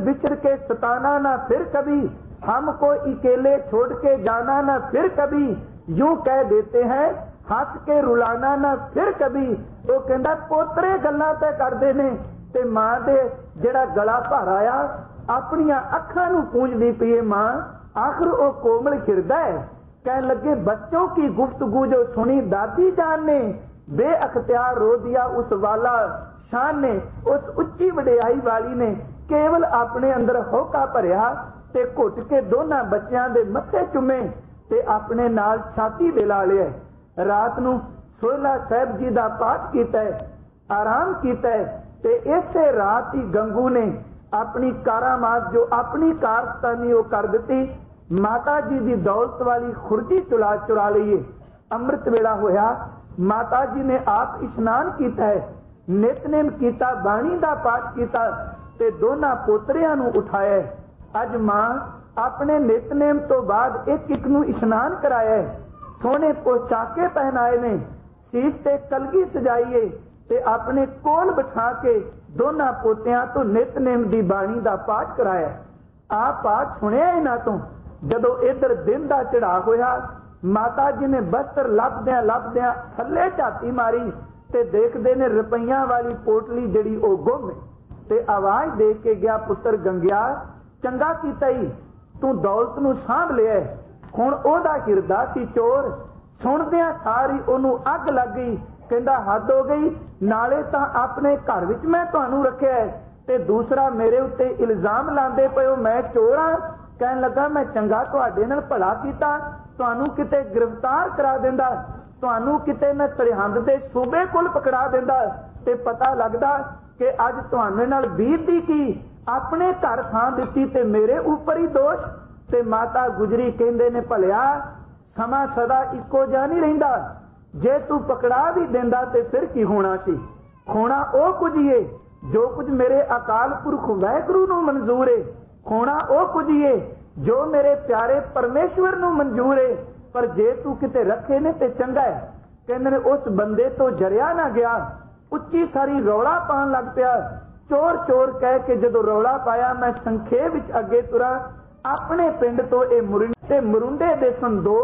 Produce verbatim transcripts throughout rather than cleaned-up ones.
बिछड़ के सताना ना फिर कभी, हमको अकेले छोड़ के जाना ना फिर कभी, यूं कह देते हैं हंस के रुलाना ना फिर कभी। तो कहता पोतरे गल्लां ते करदे ने ते मां दे जेड़ा गला भर आया अपनियां अखां नूं पूंजदी पई है मां, आखिर ओ कोमल हिरदा है। कहने लगे बच्चों की गुफ्तगू जो सुनी दादी जान ने, बेअख्तियार रो दिया उस वाला शान ने, उस उच्ची वडियाई वाली ने केवल अपने अंदर होका भरिया ते घुट के दोनों बच्चों के मत्थे चुमे ते अपने नाल छाती दे ला लिया। रात नूं सोहला साहब जी का पाठ किया, आराम किया ते इसे रात ही गंगू ने अपनी कारामात जो अपनी कारस्तानी वो कर दी, माता जी की दौलत वाली खुरजी चुला चुरा ली। अमृत वेला होया, माता जी ने आप इशनान किया है, नितनेम किया, बाणी का पाठ किया ते दोनों पोतरियां नूं उठाया। अज मां अपने नितनेम तो बाद एक एक नूं इशनान कराया, सोने पोशाके पहनाए ने, सीस ते कलगी सजाईए ते अपने कोल बिठा के दोनों पोतियां तो नितनेम दी बाणी का पाठ कराया। आ पाठ सुनिया इन्हां तो जदों इधर दिन का चढ़ा होया, माता जी ने बस्तर लभद्या लभद्या थले झाती मारी ते देखदे ने रुपईया वाली पोटली जिहड़ी ओ गुम ते आवाज दे के गया, पुत्र गंगिया चंगा कीता ही तू दौलत नूं सांभ लिया, हुण ओहदा हिरदा सी चोर। सुणदियां सारी ओनू अग लग गई, कहंदा हद हो गई, नाले तां अपने घर विच मैं तुहानू रखिया है ते दूसरा मेरे उत्ते इल्जाम लांदे पए हो मैं चोर हां। कहन लगा मैं चंगा तुहाडे नाल भला कीता, तुहानू किते गिरफ्तार करा दिंदा, तुहानू किते मैं सरहंद दे सूबे कोल पकड़ा दिंदा ते पता लगदा कि अज तुहाडे नाल बीतदी की, अपने घर थां दित्ती ते मेरे उपर ही दोष। ते माता गुजरी कहंदे ने भलिया समा सदा इको जिहा नहीं रहिंदा, जे तू पकड़ा भी देंदा ते फिर की होना सी। खोना ओ कुछ ही है जो कुछ मेरे अकाल पुरख वाहिगुरू नूं मंजूर है, खोना ओ कुछ ही है जो मेरे प्यारे परमेश्वर नूं मंजूर है, पर जे तू किते रखे ने ते चंगा है। कहंदे ने उस बंदे तो जरिया ना गया, उच्ची सारी रौला पान लग पिया, चोर चोर कह के जदों रौला पाया मैं संखेप विच अगे तुरा, अपने पिंड तो ये मुरिंडे मुरुंडे दे सन दो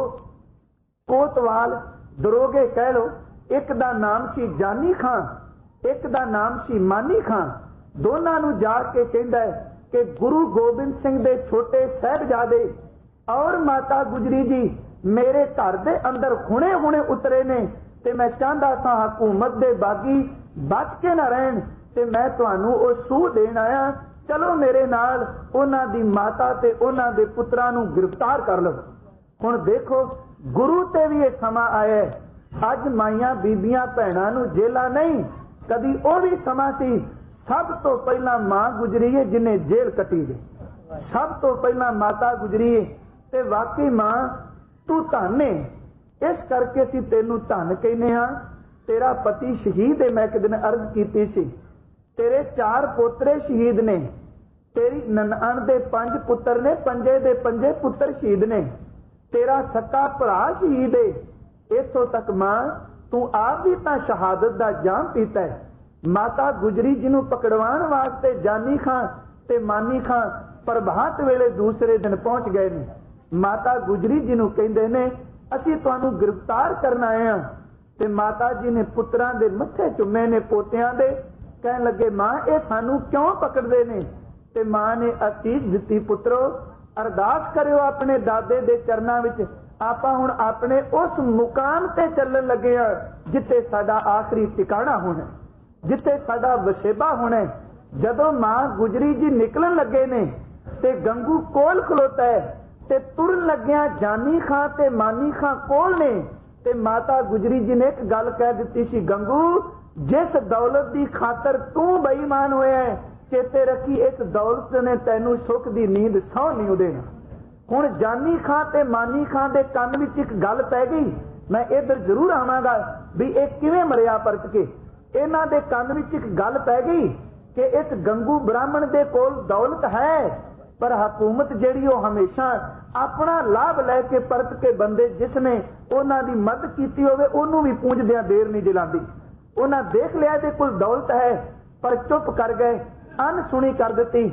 कोतवाल दरोगे कह लो, एक दा नाम सी जानी खां, एक दा नाम सी मानी खां। दोनों नूं जाके कहंदा है कि गुरु गोबिंद सिंह दे छोटे साहिबजादे और माता गुजरी जी मेरे घर दे अंदर हुणे हुणे उतरे ने ते मैं चाहता सा हुकूमत दे बागी बच के ना रहन ते मैं तुहानू ओ सूह देण आया, चलो मेरे नाल उन्हां दी माता ते उन्हां दे पुत्रां नूं गिरफ्तार कर लो। हुण देखो गुरु ते भी यह समा आया, अज माइयां बीबियां भैणां नूं जेला नहीं, कदी ओ भी समा सी सब तो पहला मां गुजरी है जिन्हें जेल कटी है, सब तो पहला माता गुजरी है ते वाकई मां तू धन है, इस करके असीं तैनूं धन कहने हां। तेरा पति शहीद है, मैं एक दिन अर्ज कीती सी, तेरे चार पोतरे शहीद ने, तेरी ननाण दे पंज पुत्र ने, पंजे दे पंजे पुत्र शहीद ने, तेरा सक्का भरा शहीद है। इथों तक मां तू आप भी तां शहादत दा जाम पीता है। माता गुजरी जी नूं पकड़वाण वास्ते जानी खां ते मानी खां प्रभात वेले दूसरे दिन पहुंच गए ने। माता गुजरी जी नूं कहंदे ने असीं तुहानूं गिरफ्तार करन आए हां ते माता जी ने पुत्रां दे मत्थे चुमे ने पोतियां दे, कहन लगे मां ये सानू क्यों पकड़दे ने ते मां ने असीस दित्ती, पुत्रो अरदास करियो अपने दादे दे चरनां विच, आपां हुण अपने उस मुकाम ते चलण लगे हां जिथे साडा आखिरी ठिकाना होना, जिथे साडा वसेबा होना। जदों मां गुजरी जी निकलन लगे ने ते गंगू कोल खलोता है ते तुरन लग्या जानी खां ते मानी खां कोल ने ते माता गुजरी जी ने एक गल कह दित्ती सी, गंगू जिस दौलत की खातर तू बेईमान होया है चेते रखी इस दौलत ने तैनू सुख की नींद सौ नहीं देना। हुण जानी खां ते मानी खां दे कंन विच एक गल पै गई, मैं इधर जरूर आवांगा भी एक किवें मरिया परत के। इन्हां दे कंन विच एक गल पै गई कि इस गंगू ब्राह्मण दे कोल दौलत है, पर हुकूमत जिहड़ी ओ हमेशा अपना लाभ लैके परत के बंदे जिसने उन्हां दी मदद कीती होवे उहनूं भी पूंजदियां देर नहीं जलांदी। उन्हां देख लिया दे कोल दौलत है पर चुप कर गए, अनसुनी कर दित्ती।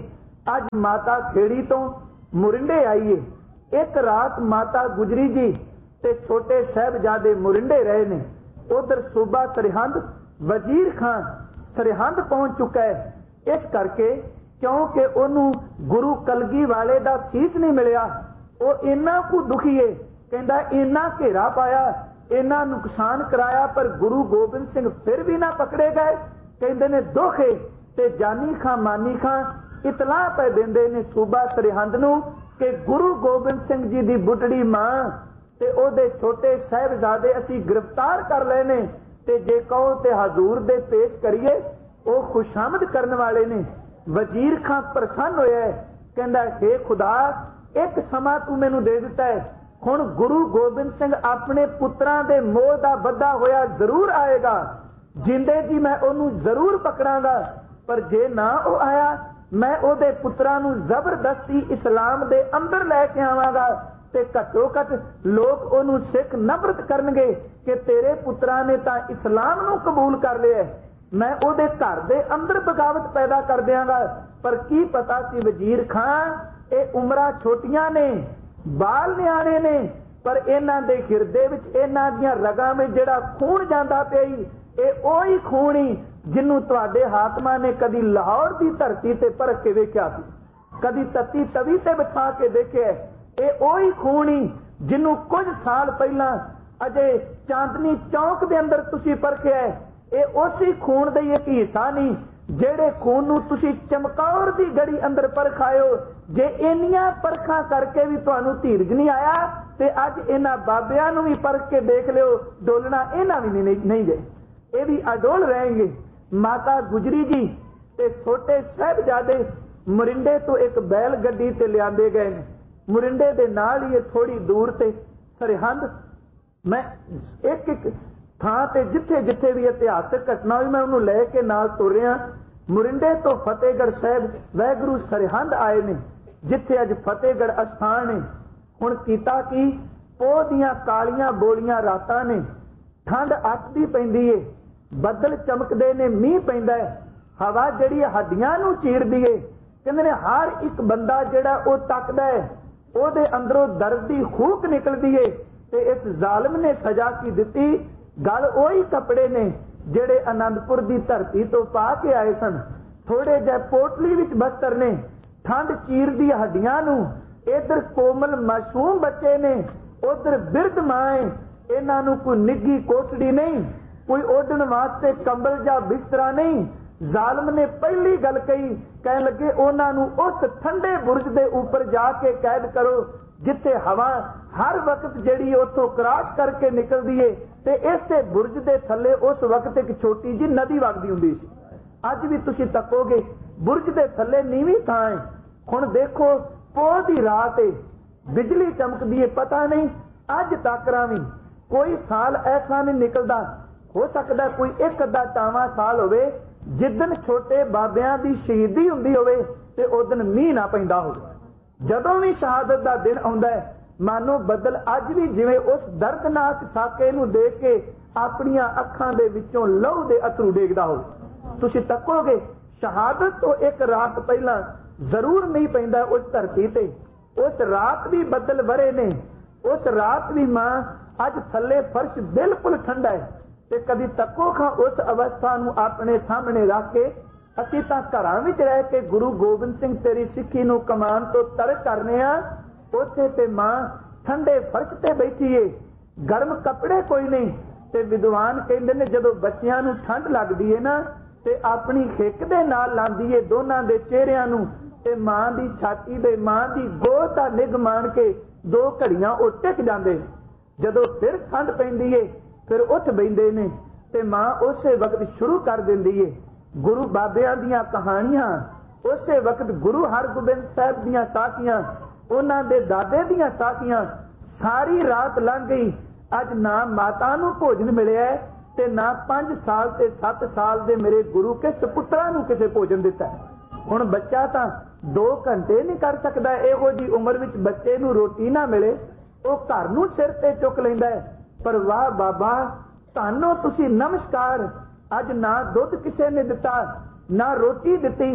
अज माता खेड़ी तो मुरिंडे आईए। एक रात माता गुजरी जी ते छोटे साहिबजादे मुरिंडे रहे ने। उधर सूबा सरहंद वजीर खान सरहंद पहुंच चुका है। इस करके क्योंकि ओनू गुरु कलगी वाले दा सीस नहीं मिलिया, वो इन्ना को दुखी है, कहंदा इन्ना घेरा पाया, इन्ना नुकसान कराया, पर गुरु गोबिंद सिंह फिर भी ना पकड़े गए। कहंदे ने दुख है ते जानी खां मानी खां इतलाह पै देंदे ने सूबा सरहंद नू कि गुरु गोबिंद सिंह जी दी बुढ़ड़ी मां ते ओदे छोटे साहिबजादे असी गिरफ्तार कर लेने, ते जे कहो ते हजूर दे पेश करिए, वो खुशामद करने वाले ने। वजीर खां प्रसन्न होया, कहंदा हे खुदा एक समा तू मैनू दे दिता है, हुण गुरु गोबिंद सिंह अपने पुत्रां दे मोह दा बद्धा होया जरूर आएगा, जिंदे जी मैं ओनू जरूर पकड़ांगा, पर जे ना ओ आया मैं ओदे पुत्रां नू जबरदस्ती इस्लाम दे अंदर लैके आवांगा, ते घट्टो घट लोग ओनू सिख नफरत करनगे कि तेरे पुत्रां ने तां इस्लाम नू कबूल कर लिया, मैं ओदे घर दे अंदर बगावत पैदा कर दियांगा। पर की पता सी वजीर खां ए उमरां छोटियां ने, बाल नियाणे ने, पर इन्हां दे हिरदे विच इन्हां दीयां रगां विच जिहड़ा खून जांदा पिया ए ओही खून ही जिन्नू तुहाडे हाकमां ने कदी लाहौर दी धरती ते परख के वेख्या सी, कदी तत्ती तवी ते बिठा के देखिया। ए ओही खून ही जिन्नू कुछ साल पहला अजे चांदनी चौक दे अंदर तुसी परखिया है, ए उसी खून दे एक हिस्सा नहीं जेड़े खून नू तुसी चमकौर दी गड़ी अंदर परखायो। जे इन्नियां परखां करके भी तुहानू धीरज नहीं आया ते अज इन्हां बाबियां नू भी परख के देख लियो, डोलना इन्हां भी नहीं नहीं गए, ये भी अडोल रहेंगे। माता गुजरी जी ते छोटे साहिबजादे मुरिंडे तो एक बैल गड्डी ते लियांदे गए ने। मुरिंडे दे नाल ही थोड़ी दूर ते सरहंद, मैं एक एक थां ते जिथे जिथे भी इतिहासक घटना हुई मैं उन्होंने लैके नाल तुर रहा। मुरिंडे तो फतेहगढ़ साहिब वाहिगुरू सरहंद आए ने, जिथे अज फतेहगढ़ अस्थान है। हुण कीता की पोह दियां कालियां बोलियां रातां ने, ठंड अटदी पैंदी है, बदल चमकदे ने, मींह पैंदा है, हवा जिहड़ी हड्डियां नूं चीरदी है। कहंदे ने हर एक बंदा जिहड़ा ओ तकदा है ओदे अंदरों दर्द दी खूक निकलदी है, ते इस जालिम ने सजा की दिती। गल ओही कपड़े ने जेड़े आनंदपुर दी धरती तो पा के आए सन, थोड़े जे पोटली विच बस्तर ने, ठंड चीरदी हड्डियां नूं। इधर कोमल मासूम बच्चे ने, उधर बिरध मां, इन्हां नूं कोई निੱघी कोठड़ी नहीं, कोई ओढ़न वास्ते कंबल जा बिस्तरा नहीं। जालिम ने पहली गल कही, कह लगे उन्हां नूं उस ठंडे बुरज दे ऊपर जाके कैद करो जिथे हवा हर वक्त जिहड़ी उथों क्रॉस करके निकलदी है, ते इसे बुरज दे थल्ले उस वक्त एक छोटी जी नदी वगदी हुंदी सी। अज भी तुसीं तकोगे बुरज दे थल्ले नीवीं थां है। हुण देखो पोह दी रात है, बिजली चमकदी है, पता नहीं अज तक भी कोई साल ऐसा नहीं निकलदा, हो सकदा कोई एक अद्धा टावां साल होवे जिदन छोटे बाबियां दी शहीदी हुंदी होवे ते उदन मींह ना पैंदा होवे। जदों भी शहादत दा दिन आउंदा है, मानो बदल अज भी जिवें उस दर्दनाक साके नूं देख के अपनियां अखां दे विचों लहू दे अथरू डेगदा होवे। तुसीं तकोगे शहादत तो एक रात पहला जरूर नहीं पैंदा उस धरती ते। उस रात भी बदल वरे ने, उस रात भी मां अज थल्ले फर्श बिल्कुल ठंडा है। ते कदी तको खां उस अवस्था नूं अपने सामने रख के असीं तां घरां विच रह के गुरु गोबिंद सिंह तेरी सिੱਖੀ नूं कमान तो तरक करने आ, उत्थे ते मां ठंडे फर्श ते बैठी है, गर्म कपड़े कोई नहीं। ते विद्वान कहंदे ने जदों बच्चियां नूं ठंड लगदी है ना, ते अपनी हिक दे नाल लांदी है दोनां दे चेहरिਆਂ नूं, ते मां दी छाती दे मां दी गोद दा निग मान के दो घड़ियां ओ टिक जांदे। जदों फिर ठंड पैंदी है फिर उठ बैठे ने, ते मां उसे वक्त शुरू कर दिंदी है गुरु बाबियां दियां कहानियां। उसे वक्त गुरु हरगोबिंद साहिब दियां साखियां, उन्हां दे दादे दियां साखियां। सारी रात लंघ गई, अज ना माता नूं भोजन मिलिया ते ना पांच साल ते सत्त साल दे मेरे गुरु के सपुत्रा नूं किसे भोजन दिता। हुण बच्चा तां दो घंटे नहीं कर सकदा, इहो जी उम्र विच बच्चे नूं रोटी ना मिले वो घर नूं सिर ते चुक लैंदा है। पर वाह बाबा तानो तुसी नमस्कार, अज ना दुध किसे ने दिता ना रोटी दिती,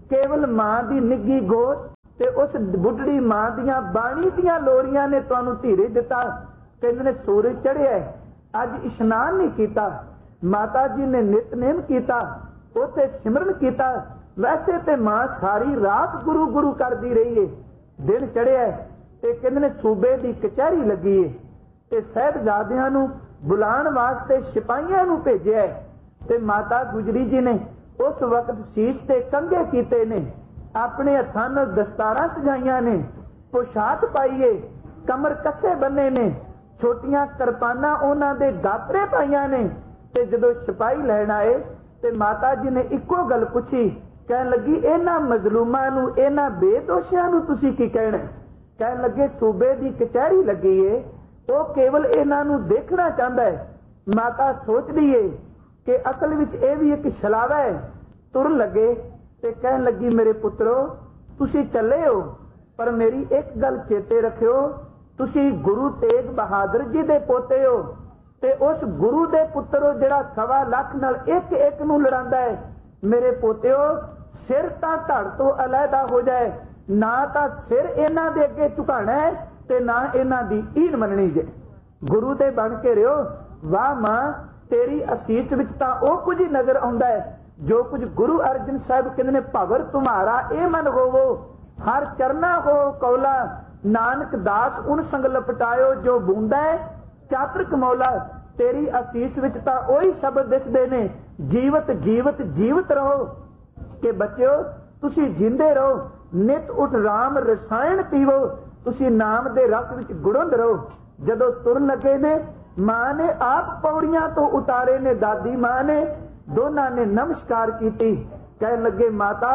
केवल मां दी निੱघੀ गोद ते उस बुढ़ड़ी मां दियां बाणी दियां लोरियां ने तुहानू धीरे दिता। कहंदे ने सूरज चढ़िया, अज इशनान नहीं किया, माता जी ने नितनेम किया, उत्थे सिमरन किया। वैसे ते मां सारी रात गुरु गुरु करती रही है। दिन चढ़िया ते कहंदे ने सूबे की कचहरी लगी है ते साहिबजादियां नू बुलाण वास्ते सिपाहियां नू भेजिया है। ते माता गुजरी जी ने उस वक्त शीश ते कंघे कीते ने, अपने हत्थां नाल दस्तारां सजाइयां ने, पोशाक पाईए, कमर कसे बन्ने ने, छोटियां करपाना उन्हां दे गातरे पाईयां ने। ते जदों सिपाही लैण आए ते माता जी ने इक्को गल पूछी, कहन लगी इन्हां मजलूमां नू, इन्हां बेदोशियां नू तुसीं की कहना? कहन लगे सूबे दी कचहरी लगी है, वो केवल इन्हां नू देखना चाहता है। माता सोच दी है कि असल विच यह भी एक छलावा है। तुर लगे ते कहन लगी मेरे पुत्रो तुसीं चले हो, पर मेरी एक गल चेते रखियो, तुसीं गुरु तेग बहादुर जी दे पोते हो ते उस गुरु दे पुत्र हो जिहड़ा सवा लख नाल एक एक नू लड़ांदा है। मेरे पोतिओ सिर तां धड़ तो अलहदा हो जाए, ना तां सिर इन्हां दे अगे झुकाना है ते ना इन्हां दी ईन मननी जे। गुरु दे बन के रहियो। वाह मां, तेरी असीस विच तां ओ कुछ ही नजर आउंदा है जो कुछ गुरु अर्जन साहब कहंदे ने, भवर तुम्हारा ए मन होवो, हर चरना हो कौला, नानक दास उन संग लपटायो जो बूंदा है चातरक मौला। तेरी असीस विच तां ओही शब्द दिसदे ने, जीवत जीवत जीवत रहो। कि बच्चों तुसी जिंदे रहो, नित उठ राम रसायन पीवो, तुसी नाम दे रस विच गुड़ंद रहो। जदों तुर लगे ने, मां ने आप पौड़ियां तो उतारे ने, दादी मां ने, दोनों ने नमस्कार कीती। कहन लगे माता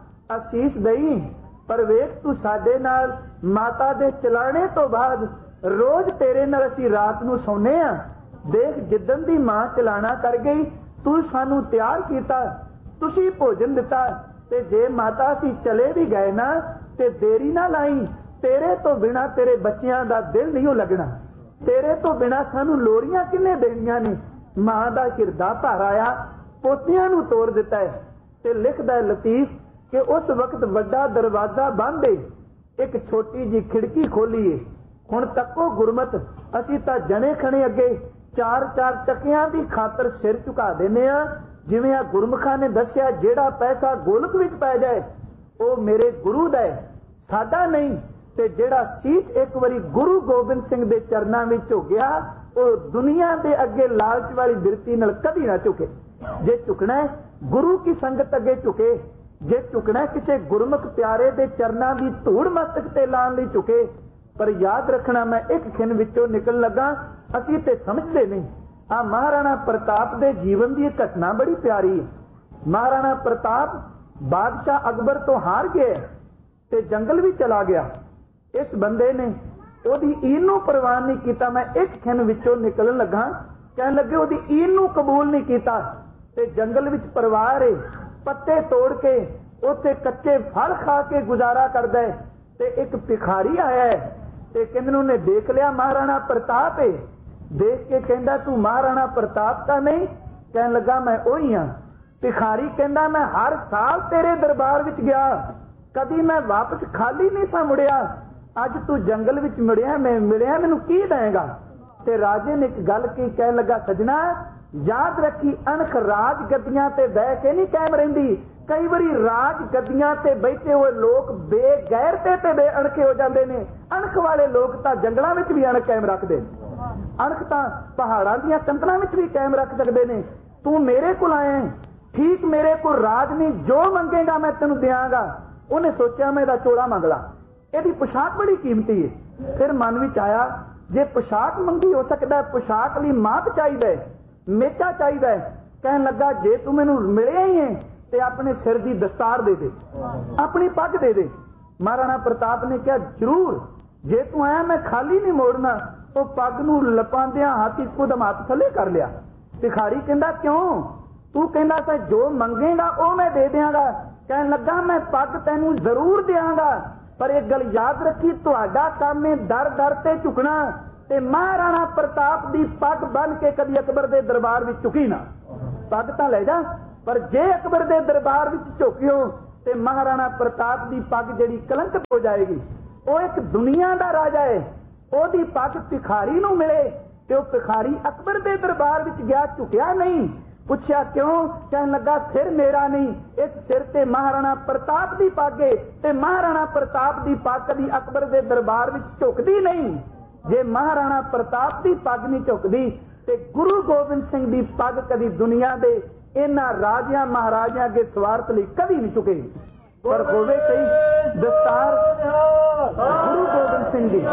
असीस दई, पर वेख तू साडे नाल माता दे चलाने तो बाद रोज तेरे नाल असीं रात नूं सौने आ। देख जिद्दन दी मां चलाना कर गई, तू सानू तैयार कीता, तुसी भोजन दिता, ते जे माता असीं चले भी गए ना ते देरी ना लाई, तेरे तो बिना तेरे बच्चियां दा दिल नहीं लगना, तेरे तो बिना सानू लोरियां किन्ने देनियां ने। मां दा हिरदा भर आया, पोतियां नू तोड़ दिता है। ते लिखदा है लतीफ कि उस वक्त वड्डा दरवाजा बंद है, एक छोटी जी खिड़की खोली है। हुण तक्को गुरमत, असीं तां जने खणे अगे चार चार टकियां दी खातर सिर झुका देने आ। जिवें आ गुरमुखां ने दस्सिया, जेड़ा पैसा गोलक विच पै जाए ओ मेरे गुरु दा है, साडा नहीं। ते जेड़ा शीश एक बारी गुरु गोबिंद सिंह दे चरनां विच हो गया, ओ दुनिया दे अगे लालच वाली बिरती नाल कदी ना झुके। जे झुकना है गुरु की संगत अगे झुके, जे झुकना है किसी गुरमुख प्यारे दे चरनां दी धूड़ मस्तक ते लाण लई झुके। पर याद रखना, मैं एक खिन विचों निकल लगा, असीं ते समझदे नहीं। आ महाराणा प्रताप दे जीवन दी एक घटना बड़ी प्यारी है। महाराणा प्रताप बादशाह अकबर तो हार गया ते जंगल भी चला गया। इस बंदे ने ओदी ईन नूं परवान नहीं कीता। मैं एक खिन विचों निकलन लगा, कहन लगे ओदी ईन नूं कबूल नहीं कीता ते जंगल विच परिवार है, पत्ते तोड़ के उत्थे कच्चे फल खा के गुजारा करदा है। ते एक भिखारी आया है ते कहंदे ने देख लिया महाराणा प्रताप है। देख के कहंदा तू महाराणा प्रताप का नहीं? कहन लगा मैं ओही हां। भिखारी कहंदा मैं हर साल तेरे दरबार विच गया, कदी मैं वापस खाली नहीं सा मुड़िया, अज तू जंगल विच मुड़िया, मैं मिलिया, मैनू की देगा? ते राजे ने एक गल की, कहन लगा सजना याद रखी, अणख राज गद्दियां ते बह के नहीं कायम रहिंदी। कई बारी राज गद्दियां ते बैठे हुए लोग बेगैरते ते बेअणखे हो जाते हैं। अणख वाले लोग तां जंगलां विच भी अणख कायम रखते, अणख तां पहाड़ां दीयां कंधरां विच भी कायम रख सकते हैं। तू मेरे कोल आया, ठीक मेरे को राज नहीं, जो मंगेगा मैं तेनू देंगा। उन्हें सोचा मैं इहदा चोला मंग ला, इहदी पोशाक बड़ी कीमती है। फिर मन विच आया जे पोशाक मंगी हो सकता है, पोशाक लई माप चाहिए, मेचा चाहिए। कहन लगा जे तू मैनू मिलिया ही है ते अपने सिर की दस्तार दे दे, अपनी पग दे दे। महाराणा प्रताप ने कहा जरूर, जे तू आया मैं खाली नहीं मोड़ना। तो पग नूं लपांदियां हाथ इक्को दम हाथ थले कर लिया। भिखारी कहंदा क्यों? तू कहंदा सा जो मंगेगा वो मैं दे देंगा। कहन लगा मैं पग तैनू जरूर देंगा, पर एक गल याद रखी, तुहाडा काम है दर दर ते झुकना, ते महाराणा प्रताप दी पग बन के कदी अकबर दे दरबार विच झुकी ना। पग तां ले जा, पर जे अकबर दे दरबार विच झुकियो ते महाराणा प्रताप की पग जिहड़ी कलंकित हो जाएगी। वो एक दुनिया का राजा है, ओदी पग भिखारी नूं मिले ते वो भिखारी अकबर के दरबार विच गया, झुकिया नहीं, पूछया क्यों, कहन लगा सिर मेरा नहीं, इस सिर ते महाराणा प्रताप की पग है ते महाराणा प्रताप की पग कदी अकबर के दरबार विच झुकदी नहीं। जे महाराणा प्रताप की पग नहीं झुकदी ते गुरु गोबिंद सिंह की पग कदी दुनिया के इन्हां राजियां महाराजियां के स्वार्थ लई कभी नहीं झुकेगी। पर होवे सही दस्तार गुरु गोबिंद सिंह जी,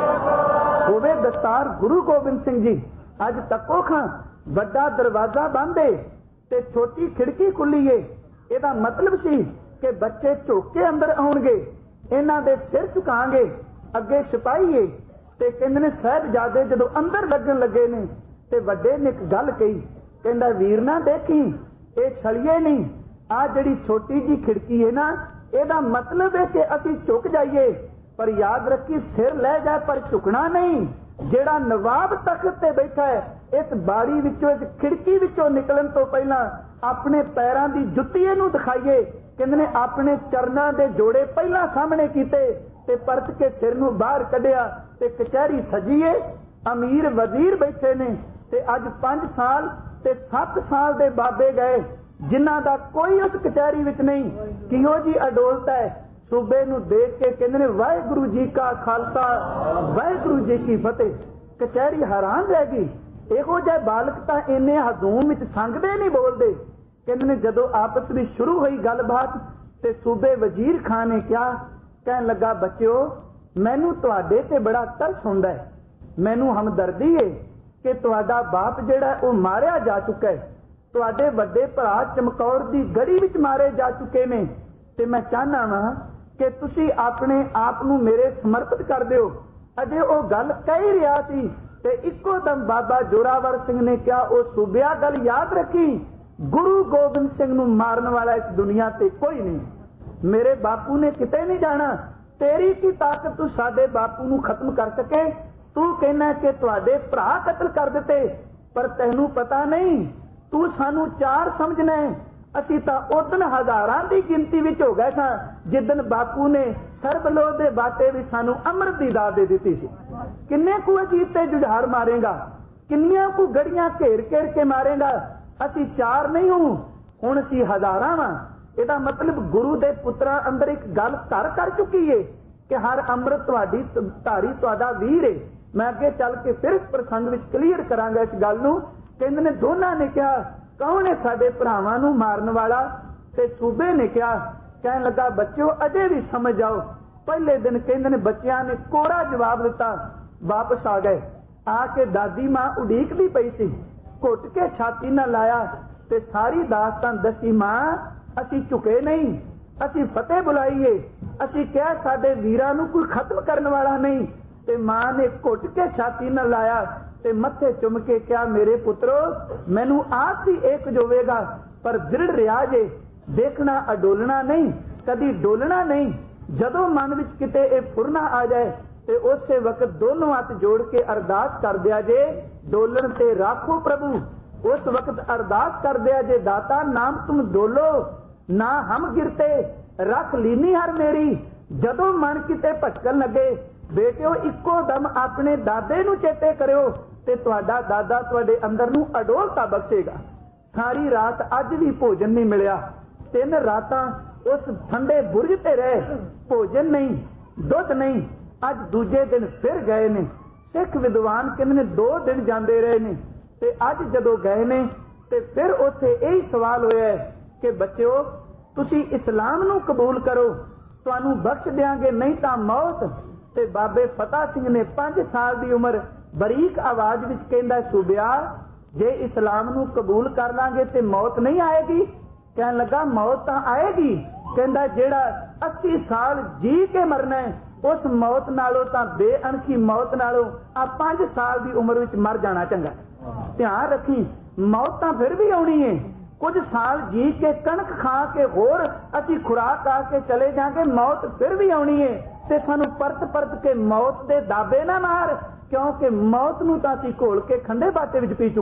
होवे दस्तार गुरु गोबिंद सिंह जी। अज तको खां बड़ा दरवाजा बंद है ते छोटी खिड़की खुली है, इहदा मतलब सी कि बच्चे झुक के अंदर आउणगे, इन्हां दे सिर झुकांगे, अगे सिपाही है ते कहंदे ने साहिबजादे जदों अंदर लगन लगे ने ते वड्डे ने एक गल कही, कहंदा वीर ना देखी ये छलिए नहीं, आ जिहड़ी छोटी जी खिड़की है ना, ਇਹਦਾ मतलब है कि ਅਸੀਂ झुक जाइए, पर याद रखी सिर लै जाए पर झुकना नहीं। ਜਿਹੜਾ नवाब तख्त ते बैठा है, इस बाड़ी विचों इस खिड़की विचों निकलन तो पहला अपने पैरों की जुत्ती इहनूं दिखाइए, कहंदे ने अपने चरनां दे जोड़े पहला सामने कीते ते परत के सिर नूं बाहर कढिया ते कचहरी सजीए, अमीर वजीर बैठे ने ते अज पांच साल ते सत्त साल दे बाबे गए जिन्हां दा कोई उस कचहरी विच नहीं। किहो जी अडोलत है, सूबे नूं देख के कहंदे ने वाहिगुरू जी का खालसा वाहिगुरू जी की फतेह। कचहरी हैरान रह गई, इहो जिहे बालक तां इन्ने हजूम विच संगदे नहीं बोलदे। कहंदे ने जदों आपस में शुरू हुई गलबात ते सूबे वजीर खान ने क्या कहन लगा, बच्चों मैनू तुहाडे ते बड़ा तरस हुंदा है, मैनू हमदर्दी है कि तुहाडा बाप जिहड़ा वो मारिया जा चुका है, तुहाडे वड्डे भरा चमकौर दी गड़ी विच मारे जा चुके ने, ते मैं चाहना वां कि तुसी अपने आप नूं मेरे समर्पित कर दिओ। अजे वो गल कह ही रहा सी ते इक्को दम बाबा जोरावर सिंह ने क्या ओ सूबिया गल याद रखी, गुरु गोबिंद सिंह नूं मारन वाला इस दुनिया ते कोई नहीं, मेरे बापू ने किते नहीं जाना, तेरी की ताकत तू साडे बापू नूं खत्म कर सके। तू कहना कि तुहाडे भरा कतल कर दिते, पर तैनूं पता नहीं तू सानू चार समझना है, असी तां उदन हजारां दी गिनती विच हो गए सां जिदन बापू ने सरबलो दे बाटे भी सानू अमृत दी दात दे दित्ती सी। किन्ने कु अजीत ते जुझार मारेगा, किन्नियां कु गड़ियां घेर घेर के मारेगा, असी चार नहीं हूं हुण असी हजारां वां। इहदा मतलब गुरु दे पुत्रा अंदर एक गल घर कर चुकी है कि हर अमृत तुहाडी धारी तुहाडा वीर है। मैं अगे चल के फिर प्रसंग विच क्लीयर करांगा इस गल नूं। कहंदे ने दोनों ने कहा कौन है साडे भरावां नूं मारन वाला, ते सूबे ने कहा, कहन लगा बच्चों अजे भी समझ आओ। पहले दिन कहंदे ने बच्चियां ने कोरा जवाब दिता, वापस आ गए। आके दादी मां उड़ीकदी पई सी, घुट के छाती न लाया ते सारी दास्तान दसी, मां असी झुके नहीं, असी फतेह बुलाईए, असी क्या साडे वीरां नूं कोई खत्म करने वाला नहीं। ते मां ने घुट के छाती न लाया ते मत्थे चुम के क्या, मेरे पुत्रो मैनू आस ही एक जोवेगा, पर दृढ़ रिया जे, देखना अडोलना नहीं, कदी डोलना नहीं। जदों मन विच किते ए फुरना आ जाए ते उसे वक्त दोनों हाथ जोड़ के अरदास कर दिया जे, डोलन ते राखो प्रभु। उस वक्त अरदास कर दिया जे, दाता नाम तुम डोलो ना हम गिरते, रख लीनी हर मेरी। जदों मन किते भटकन लगे बेटिओ इक्को दम अपने दादे नूं चेते करियो ते तुहाडा दादा तुहाडे अंदर नूं अडोलता बख्शेगा। सारी रात अज भी भोजन नहीं मिलिया, तीन रातां उस ठंडे बुरज ते रहे, भोजन नहीं दुध नहीं। अज दूजे दिन फिर गए ने, सिख विद्वान कहंदे ने दो दिन जांदे रहे ने ते अज जदों गए ने ते फिर उत्थे यही सवाल होया है कि बच्चों तुसी इस्लाम नूं कबूल करो, तुहानूं बख्श देंगे, नहीं तां मौत। ते बाबे फतेह सिंह ने पांच साल की उम्र बरीक आवाज विच कहंदा, सूबिया जे इस्लाम नूं कबूल कर लांगे ते मौत नहीं आएगी। कहन लगा मौत तां आएगी। कहंदा जेड़ा अस्सी साल जी के मरना है उस मौत नालों तां बेअणखी मौत नालों आ पांच साल की उम्र विच मर जाना चंगा। ध्यान रखी मौत तां फिर भी आउणी है, कुछ साल जी के कणक खा के होर असी खुराक आके चले जाएंगे, मौत फिर भी आउणी है। ते सानू परत परत के मौत दे दाबे ना मार, क्योंकि मौत नूं तां असीं घोल के खंडे बाटे विच पी चुके।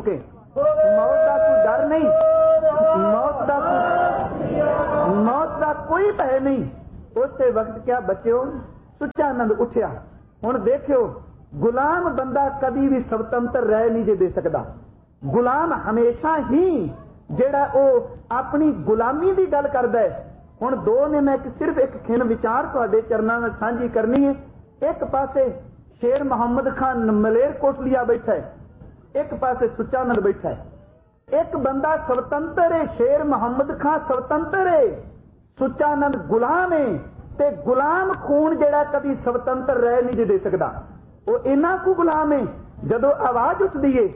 मौत का कोई डर नहीं, मौत का मौत का कोई भय नहीं। उस वक्त क्या बच्चों सुचानंद उठिया। हुण देखियो गुलाम बंदा कभी भी स्वतंत्र रह नहीं जे दे सकता। गुलाम हमेशा ही जेड़ा ओ अपनी गुलामी की गल करदा है। हुण दो ने मैं सिर्फ एक खिन विचार तुहाडे चरनां में सांझी करनी है। एक पासे शेर मुहम्मद खान मलेर कोटलिया बैठा है, एक पासे सुचानंद बैठा है। एक बंदा स्वतंत्र है, शेर मुहम्मद खान स्वतंत्र है, सुचानंद गुलाम है। ते गुलाम खून जेड़ा कभी स्वतंत्र रह नहीं दे सकता। वो इन्ना को गुलाम है जदों आवाज उठदी है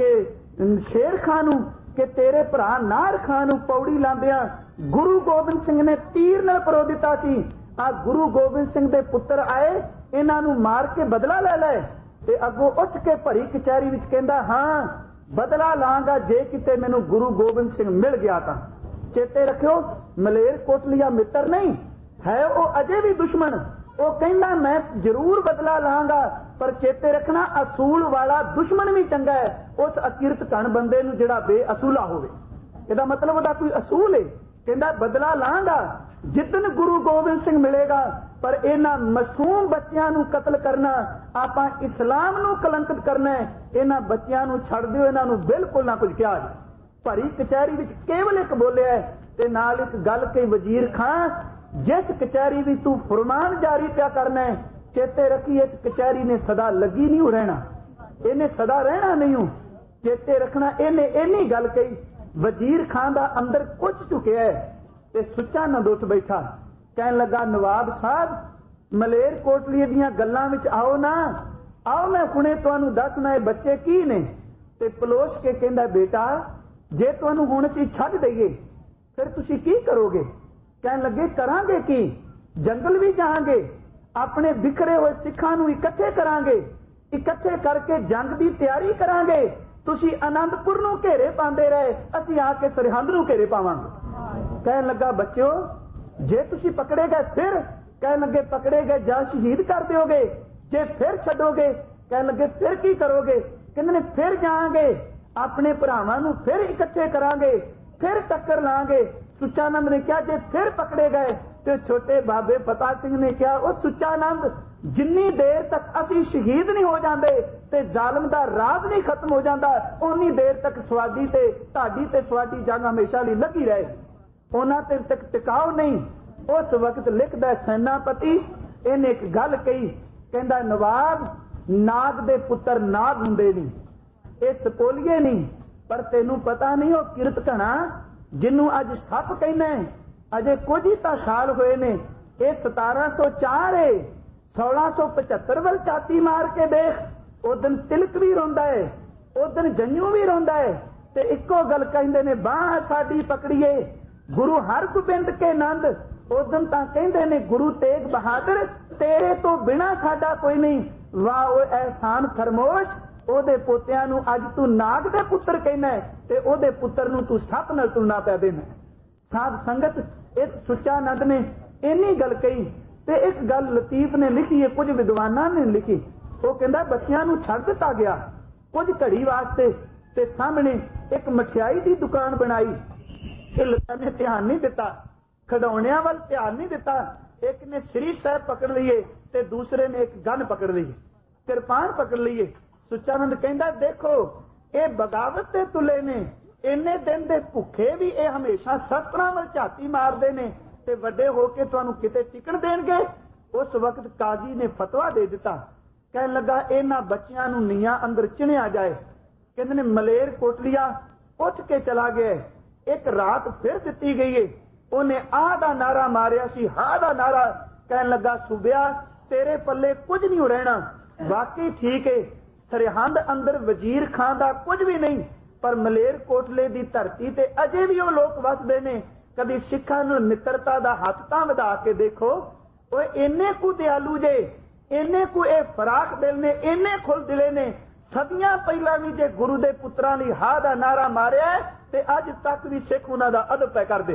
कि शेर खान नूं कि तेरे भरा नार खान नूं पौड़ी लांदियां गुरु गोबिंद सिंह ने तीर नाल परो दिता सी। आ गुरु गोबिंद सिंह दे पुत्र आए, इन्हां नूं मार के बदला ले ले। ते अगों उठ के भरी कचहरी विच कहंदा हां बदला लांगा जे किते मैनूं गुरु गोबिंद सिंह मिल गया तां। चेते रखियो मलेर कोटलिया मित्र नहीं है, वो अजे भी दुश्मन। वो कहंदा मैं जरूर बदला लांगा, पर चेते रखना असूल वाला दुश्मन भी चंगा है उस अकिरत घन बंदे नूं जिहड़ा बेअसूला होवे। इहदा मतलब ओहदा कोई असूल है। कहंदा बदला लांगा जिदन गुरु गोबिंद सिंह मिलेगा, पर इन्हां मासूम बच्चियां नूं कतल करना, आपां इस्लाम नूं कलंकित करना है। इन्हां बच्चियां नूं छड्ड दिओ, इन्हां नूं बिल्कुल ना कुछ कहा। भरी कचहरी विच केवल एक बोलिया है ते नाल एक गल कही, वजीर खां जिस कचहरी भी तू फरमान जारी क्या करना है, चेते रखी इस कचहरी ने सदा लगी नहीं रहना, इन्हें सदा रहना नहीं हूं। चेते रखना इन्हें इन्नी गल कही। वजीर खान दा अंदर कुछ चुकिया है ते सुचानंद उठ बैठा। कहन लगा नवाब साहब मलेर कोटली दीयां गल्लां विच आओ ना, आओ मैं हुणे तुहानूं दसना है बच्चे की ने। ते पलोस के कहंदा बेटा जे तुहानूं हुण असीं छड्ड दईए फिर तुसीं की करोगे। कहन लगे करांगे की, जंगल भी जाएंगे, अपने बिखरे हुए सिखां नूं इकट्ठे करांगे, इकट्ठे करके जंग की तैयारी करांगे। तुसीं आनंदपुर नूं घेरे पांदे रहे, असीं आके सरहंद नूं घेरे पावांगे। कहन लगा बच्चों जे तुसीं पकड़े गए फिर, कहन लगे पकड़े गए जा शहीद कर दोगे, जे फिर छड्डोगे कहन लगे फिर की करोगे। कहंदे ने फिर जाएंगे, अपने भरावां नूं फिर इकट्ठे करांगे, फिर टक्कर लांगे। सुचानंद ने कहा जे फिर पकड़े गए तो छोटे बाबे फतेह सिंह ने कहा ओ सुचानंद जिन्नी देर तक असी शहीद नहीं हो जाते ते जालिम दा राज नहीं खत्म हो जाता, उन्नी देर तक स्वाडी ते ताड़ी ते स्वाडी जंग हमेशा लई लगी रहे, उन्हां ते तक टिकाओ नहीं। उस वक्त लिखदा सेनापति इन्हें एक गल कही, कहंदा नवाब नाग दे पुत्र नाग हुंदे नहीं, ये सपोलीए नहीं, पर तेनू पता नहीं वो किरत घना जिन्नू अज सप कहना है अजे कुछ ही तो साल हुए ने। ये सतारा सौ चार है, सोलह सौ पचहत्तर वल छाती मार के देख, उस दिन तिलक भी रोंदा है, उस दिन जंजू भी रोंदा है, ते इको गल कहंदे ने बाह साडी पकड़िए गुरु हरगोबिंद के नंद। उस दिन तां कहंदे ने गुरु तेग बहादुर तेरे तो बिना साडा कोई नहीं। वाह ओ एहसान फरमोश, ओदे पोतियां नूं अज तू नाग दे पुत्र कहना है ते ओदे पुत्र नूं तू सप नाल तुलना पै देना। साध संगत इस सुचानंद ने इन्नी गल कही ते एक गल लतीफ ने लिखी है, कुछ विद्वानां ने लिखी। वो कहंदा बच्चियां नूं छड्ड दिता गया कुछ घड़ी वास्ते ते सामने एक मठियाई की दुकान बनाई। इल्लां ने ध्यान नहीं दिता, खिडौणियां वल ध्यान नहीं दिता। एक ने श्री साहब पकड़ लिए ते दूसरे ने एक गन पकड़ ली, किरपान पकड़ लिए। सुचानंद कहंदा देखो ये बगावत ते तुले ने, इन्ने दिन दे भुखे भी ये हमेशा शस्त्रां वल झाती मारदे ने ते वड्डे होके तुहानूं किते टिकण देणगे। उस वक्त काजी ने फतवा दे दिता, कहन लगा इन्हां बच्चियां नूं नीआं अंदर चिणिया जाए। कहंदे ने मलेर कोटलिया उठ के चला गया। एक रात फिर दिती गई है, उन्हें आह दा नारा मारिया सी, हा दा नारा। कहन लगा सूबिया तेरे पल्ले कुछ नहीं रहना। वाकई ठीक है, सरहंद अंदर वजीर खान दा कुछ भी नहीं, पर मलेर कोटले दी धरती ते अजे भी वो लोग वसदे ने। कभी सिखां नूं मित्रता दा हथ तां वधा के देखो, ओए इन्ने कु दयालु जे, इन्ने कु ए फराख दिल ने, इन्ने खुल दिले ने। सदियां पहला भी जे गुरु दे पुत्रां लई हा दा नारा मारिया ते अज तक भी सिख उन्हां दा अदब पै करदे।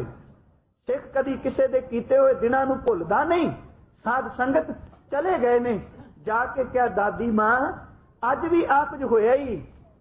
सिख कदी किसे दे कीते हुए दिनां नूं भुलदा नहीं। साध संगत चले गए ने, जाके क्या दादी मां अज भी आप जो होया ही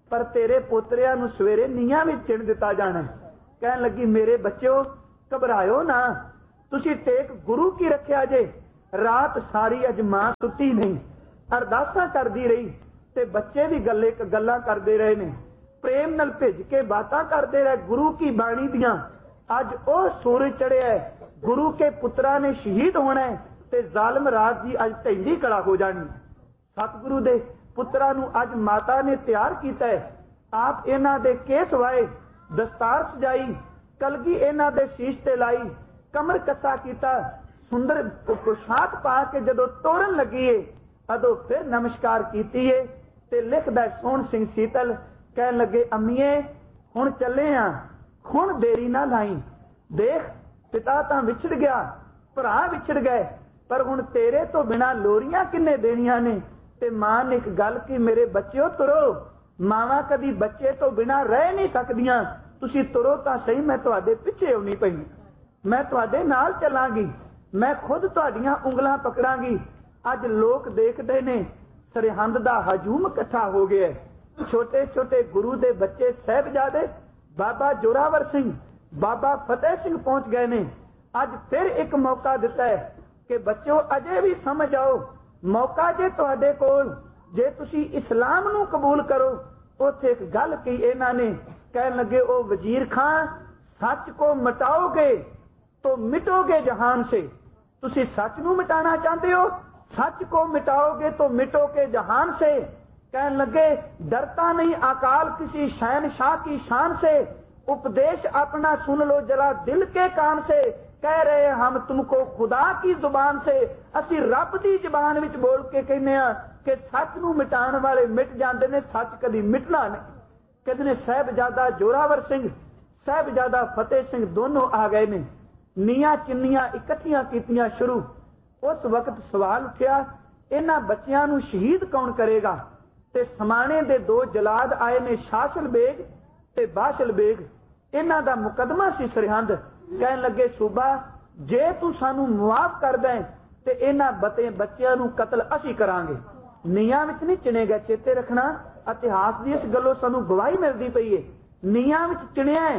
पर तेरे पोतरियां नूं सवेरे नीहां विच चिण दिता जाना है। कहन लगी मेरे बच्चों घबराओ ना, तुसी टेक गुरु की रखिया जे। रात सारी अज मां सुती नहीं, अरदासां करदी रही ते बच्चे भी गल्ले गल्लां करदे रहे ने, प्रेम नाल भिज के बातां करदे रहे गुरु की बाणी दियां। अज ओ सूरज चढ़िया है, गुरु के पुत्रा ने शहीद होना है ते जालिम राज दी अज ढैंडी कड़ा हो जानी। सतगुरु दे पुत्रा नूं अज माता ने तैयार कीता है। आप इन्हां दे केस वाए, दस्तार सजाई, कलगी इन्हां दे शीश ते लाई, कमर कसा कीता, सुंदर पोशाक पा के जदों तोड़न लगी है अदों फिर नमस्कार कीती है ते लिखदा सोहण सिंह सीतल कहन लगे अम्मीए हुण चले आ, हुण देरी ना लाई। देख पिता तां विछड़ गया, भरा विछड़ गए, पर हुण तेरे तो बिना लोरियां किन्ने देनियां ने। ते मां ने एक गल की मेरे बच्चों तुरो, मावां कदी बच्चे तो बिना रह नहीं सकदियां, तुसी तुरो तां सही, मैं तुहाडे पिछे आउणी पई, मैं तुहाडे नाल चलांगी, मैं खुद तुहाडीआं उंगलां पकड़ांगी। अज लोक देखदे ने सरहंद दा हजूम इकट्ठा हो गया है। छोटे छोटे गुरु दे बच्चे साहिबजादे बाबा जोरावर सिंह, बाबा फतेह सिंह पहुंच गए ने। अज फिर एक मौका दिता है कि बच्चों अजे भी समझ आओ, मौका जे तुहाडे कोल, जे तुसी इस्लाम नूं कबूल करो। उत्थे एक गल कही इन्हां ने, कहन लगे ओ वजीर खां सच को मिटाओगे तो मिटोगे जहान से। तुसी सच नूं मिटाना चाहते हो, सच को मिटाओगे तो मिटोगे जहान से। कहन लगे डरता नहीं अकाल किसी शहनशाह की शान से, उपदेश अपना सुन लो जरा दिल के कान से। कह रहे हम तुमको खुदा की जुबान से, असी रब दी जुबान विच बोल के कहने आ कि सच नूं मिटाण वाले मिट जांदे ने, सच कदी मिटना नहीं। कहते ने साहिबजादा जोरावर सिंह, साहिबजादा फतेह सिंह दोनों आ गए ने, नीआं चिन्नियां इकट्ठियां कीतियां शुरू। उस वक्त सवाल उठिया इन्हां बच्चियां नूं शहीद कौन करेगा। ते समाणे दे दो जलाद आए ने, शासल बेग ते बाशल बेग। इन्हां दा मुकदमा सी सरहंद। कहन लगे सूबा जे तू सानू मुआफ कर दें ते इन्हां बते बच्चियां नूं कतल असी करांगे। नीआं विच नहीं चिणे गए, चेते रखना इतिहास दी इस गल्लों सानू गवाही मिलदी पई है। नीआं विच चिणिया है,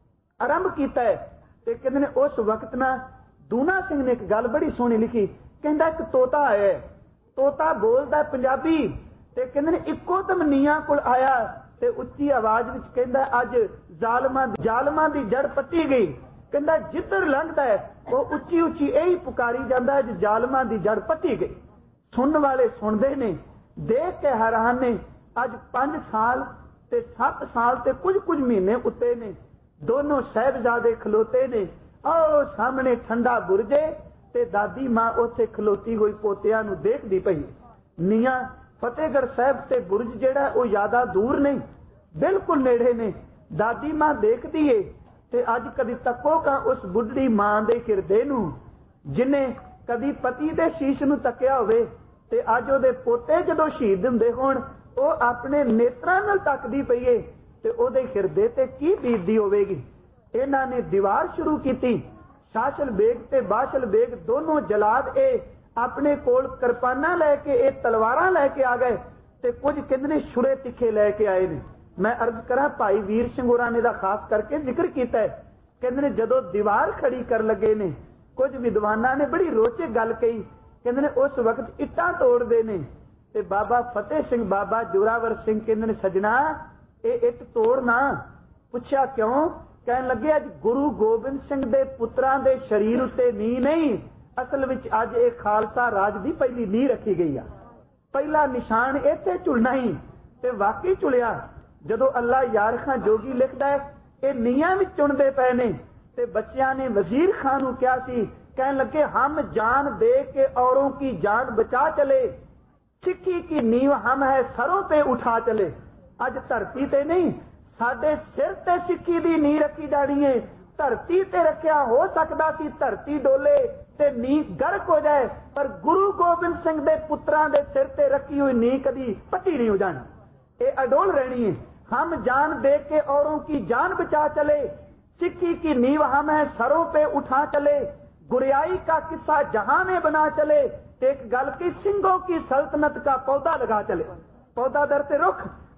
आरंभ कीता है। ते कहंदे ने उस वक्त ना दूना सिंह ने एक गल बड़ी सोहनी लिखी, कहंदा एक तोता आया, तोता बोलदा पंजाबी, ते कहंदे ने इक्को दम नीआं कोल आया ते उच्ची आवाज विच कहंदा अज जालमां जालमां दी जड़ पट्टी गई। कहंदा जिधर लंघदा है वो उच्ची उच्ची यही पुकारी जांदा है जालमां दी जड़ पट्टी गई। सुनने वाले सुनदे ने, देख के हैरान ने। अज पांच साल ते सत्त साल ते कुछ कुछ महीने उत्ते ने, दोनों साहिबजादे खलोते ने। ओ सामने ठंडा बुरजे ते दादी मां उत्थे खलोती हुई पोतियां नूं देखदी पई। नीआं फतेहगढ़ साहिब ते बुरज जिहड़ा ओ ज्यादा दूर नहीं, बिल्कुल नेड़े ने। दादी मां देखदी है ते अज कदी तको का उस बुढ़ी मां दे हिरदे नूं जिन्हें कदी पति दे शीश नूं तकिया होवे ते अज ओदे पोते जदों शहीद हुंदे होण ओ अपने नेत्रां नाल तकदी पई है ते ओदे हिरदे ते की बीतदी होवेगी। इन्हां ने दीवार शुरू कीती। शासल बेग ते बाशल बेग दोनों जलाद ए अपने कोल किरपाना लैके ए तलवारां लैके आ गए ते कुछ कहंदे ने छुरे तिखे लैके आए ने। मैं अर्ज करा भाई वीर सिंह होरां ने दा खास करके जिक्र कीता है। कहंदे ने जदों दीवार खड़ी कर लगे ने, कुछ विद्वानां ने बड़ी रोचक गल कही। कहंदे ने उस वक्त इट्टां तोड़दे ने ते बाबा फतेह सिंह बाबा जोरावर सिंह कहंदे ने सजना ए इट तोड़ना। पुछया क्यों? कहन लगे अज गुरु गोबिंद सिंह दे पुत्रां दे शरीर उत्ते नी नहीं, असल विच अज ए खालसा राज दी पहली नींह रखी गई आ। पहला निशान इत्थे झुलना ही ते वाकई झुलिया। जदों अल्लाह यार खां जोगी लिखदा है ये नीआं विच चुनदे पए ने ते बच्चियां ने वजीर खान नूं कहा सी, कहन लगे हम जान दे के औरों की जान बचा चले, सिक्खी की नींव हम है सरों पे उठा चले। अज धरती ते नहीं साडे सिर ते सिक्खी दी नींह रखी जानी है। धरती ते रखिया हो सकदा सी धरती डोले ते नींह गर्क हो जाए, पर गुरु गोबिंद सिंह दे पुत्रां दे सिर ते रखी हुई नींह कदी पट्टी नहीं हो जानी, ये अडोल रहनी है। हम जान दे के औरों की जान बचा चले, सिक्खी की नींव हम है सरों पे उठा चले, गुरियाई का किस्सा जहां में बना चले। एक गल की सिंहों की सल्तनत का पौधा लगा चले। पौधा दर से रुख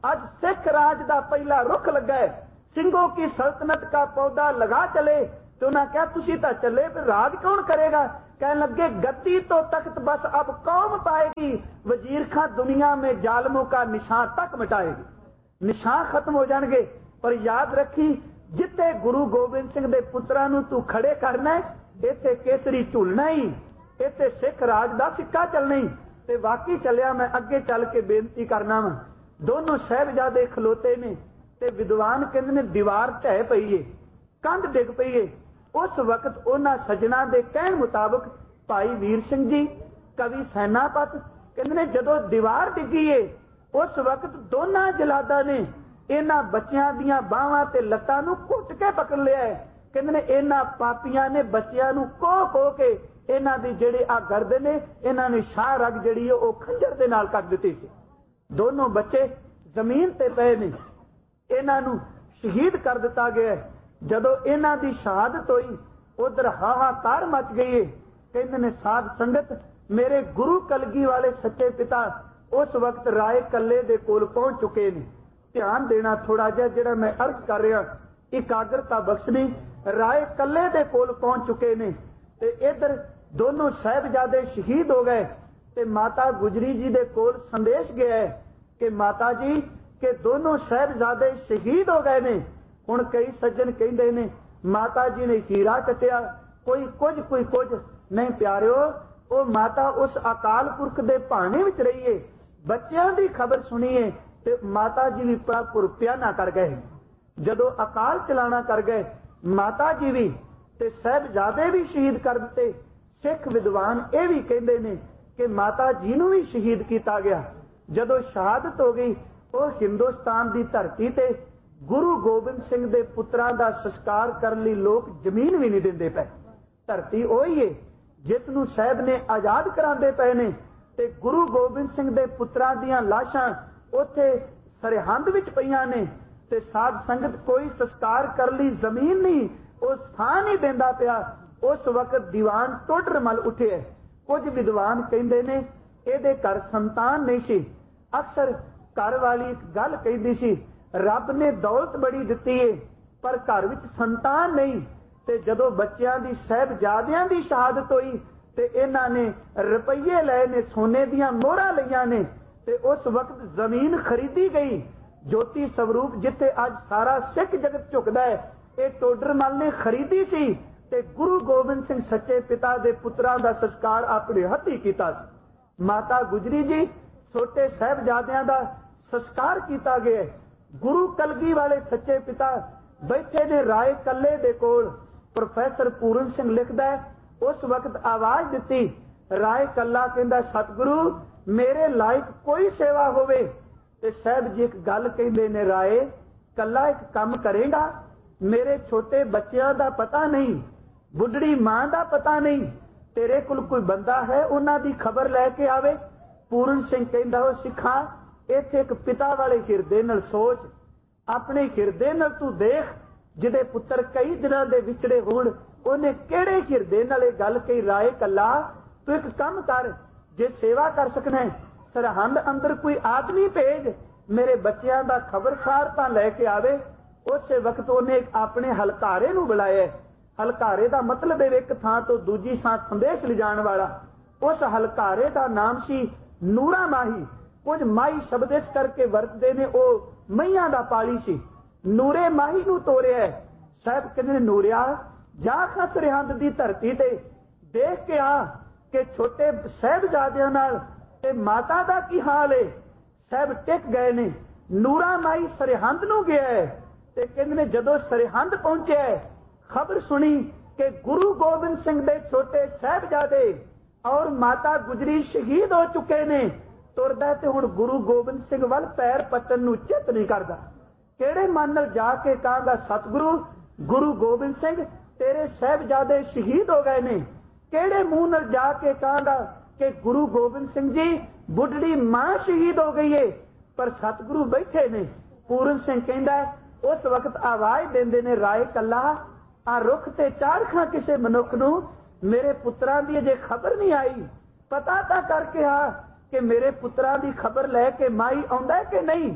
आज सिख राज का पहला रुख लगा है, सिंघों की सल्तनत का पौधा लगा चले। तो उन्हें क्या तुसी तो चले, फिर राज कौन करेगा? कहने लगे गद्दी तो तख्त बस अब कौम पाएगी, वजीर खां दुनिया में जालमों का निशान तक मिटाएगी। निशान खत्म हो जाएंगे। पर याद रखी, जिथे गुरु गोबिंद सिंह दे पुत्रां नूं तू खड़े करना है, इत्थे केसरी झुलना ही, इत्थे सिख राज दा सिक्का चलना ही। ते वाकई चलिया। मैं अगे चल के बेनती करना वा, दोनों साहिबजादे खलोते ने ते विद्वान कहंदे ने दीवार ढह पई है, कंध डिग पई है। उस वक्त उन्हां सज्जणा दे कहण मुताबक भाई वीर सिंह जी कवि सैनापत कहंदे ने जदों दीवार डिगी है, उस वक्त दोनों जलादा ने इन्हां बच्चियां दियां बाहां ते लत्तां नूं घुट के पकड़ लिया है। कहंदे ने इन्हां पापियां ने बच्चियां नूं कोह कोह के इन्हां दी जिहड़ी आ गर्दे ने इन्हां ने शाह रग जिहड़ी है ओह खंजर दे नाल कट दित्ती सी। दोनों बच्चे जमीन ते पए ने, इन्हां नूं शहीद कर दिता गया। जदों इन्हां दी शहादत होई, उधर हाहाकार मच गई है। कहंदे ने साध संगत, मेरे गुरु कलगी वाले सच्चे पिता उस वक्त राय कल्ले दे कोल पहुंच चुके ने। ध्यान देना थोड़ा जिहा, जिहड़ा मैं अर्ज कर रहा इकाग्रता बख्शनी। राय कल्ले दे कोल पहुंच चुके ने ते इधर दोनों साहिबजादे शहीद हो गए। ते माता गुजरी जी दे कोल संदेश गया है कि माता जी के दोनों साहिबजादे शहीद हो गए ने। हुण कई सज्जन कहंदे ने माता जी ने हीरा चटिया, कोई कुछ कोई कुछ नहीं। प्यारिओ, वो माता उस अकाल पुरख दे भाने विच रही है। बच्चियां दी खबर सुनीए ते माता जी भी पुरपिया ना कर गए। जदों अकाल चलाना कर गए, माता जी भी ते साहिबजादे भी शहीद कर दिते। सिख विद्वान ये भी कहंदे ने कि माता जी नूं भी शहीद किया गया। जदों शहादत हो गई, वो हिंदुस्तान की धरती ते गुरु गोबिंद सिंह दे पुत्रां दा संस्कार करने लई लोग जमीन भी नहीं देंदे पे। धरती ओही है जिस नूं साहिब ने आजाद करांदे पे ने, ते गुरु गोबिंद सिंह दे पुत्रां दीयां लाशां उत्थे सरहंद विच पईयां ने। ते साध संगत कोई संस्कार कर ली जमीन नहीं, वो स्थान ही देंदा पिया। उस वक्त दीवान टोडरमल उठे। कुछ विद्वान कहंदे ने इहदे घर संतान नहीं सी। अक्सर घर वाली एक गल कहंदी सी, रब ने दौलत बड़ी दिती है पर घर विच संतान नहीं। ते जदों बच्चियां दी साहिबजादियां दी शहादत होई ते इन्हां ने रुपये लए ने, सोने दीयां मोहरां लईआं ने। ते उस वक्त जमीन खरीदी गई। ज्योति स्वरूप जिथे अज सारा सिख जगत झुकदा है, ये टोडरमल ने खरीदी सी। ते गुरु गोबिंद सिंह सच्चे पिता दे पुत्रां दा संस्कार अपने हत्थी कीता सी। माता गुजरी जी छोटे साहिबजादियां दा संस्कार किया गया। गुरु कलगी वाले सच्चे पिता बैठे ने राय कल्ले दे कोल। प्रोफैसर पूरन सिंह लिखदा है, उस वक्त आवाज दिती। राय कल्ला कहंदा, सतगुरु मेरे लायक कोई सेवा होवे। ते साहब जी एक गल कहंदे ने, राय कल्ला एक काम करेगा? मेरे छोटे बच्चों का पता नहीं, बुढ़ड़ी मां का पता नहीं, तेरे कोल कोई बंदा है उन्हां दी खबर लैके आवे। पूरन सिंह कहंदा, हो सिखा इत्थे एक पिता वाले हिरदे नाल सोच, अपने हिरदे नाल तू देख, जिहदे पुत्र कई दिनां दे विछड़े होण उन्हें किहड़े हिरदे नाल इह गल कही। राय कल्ला तू एक काम कर, जे सेवा कर सकना है सरहंद अंदर कोई आदमी भेज, मेरे बच्चों का खबरसार तां लैके आवे। उस वक्त उन्हें अपने हलकारे नूं बुलाया। हलकारे का मतलब है एक थां तो दूजी थां संदेश ले जाण वाला। उस हलकारे का नाम सी नूरा माही। कुछ माही शब्द इस करके वरतदे ने, वो मईयां दा पाली सी। नूरे माही नूं तोरिया। साहब कहंदे, नूरिया जा खां सरहंद दी धरती ते देख के आ कि छोटे साहिबजादियां नाल ते माता दा की हाल है। साहब टिक गए ने। नूरा माही सरहंद नूं गया है ते कहंदे ने जदों सरहंद पहुंचे खबर सुनी कि गुरु गोबिंद सिंह दे छोटे साहिबजादे और माता गुजरी शहीद हो चुके ने। तुरदा ते हुण गुरु गोबिंद सिंह वल पैर पट्टन नूं चित नहीं करदा। किहड़े मन नाल जाके कहांगा, सतगुरु गुरु गोबिंद सिंह तेरे साहिबजादे शहीद हो गए ने। किहड़े मुंह नाल जाके कहांगा कि गुरु गोबिंद सिंह जी बुढ़ड़ी मां शहीद हो गई है, पर सतगुरु बैठे ने। पूरन सिंह कहंदा, उस वक्त आवाज देंदे ने, राय कल्ला आ रुख ते चाड़ खां किसे मनुख नूं मेरे पुत्रां दी अजे खबर नहीं आई, पता तां करके आ कि मेरे पुत्रां दी खबर लैके माई आउंदा है कि नहीं।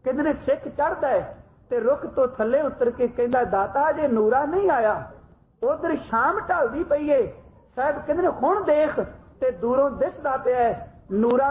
कहते ने सिख चढ़दा है ते रुख तो थले उतर के कहंदा दाता जे नूरा नहीं आया। उधर शाम ढलदी पई है, साहब कहते ने हुण देख ते दूरों दिसदा पिया नूरा